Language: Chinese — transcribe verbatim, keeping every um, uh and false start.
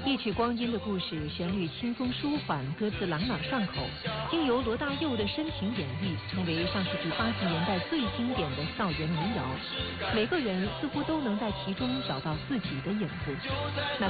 一曲光阴的故事，旋律轻松舒缓，歌词朗朗上口，经由罗大佑的深情演绎，成为上世纪八十年代最经典的校园民谣。每个人似乎都能在其中找到自己的影子。那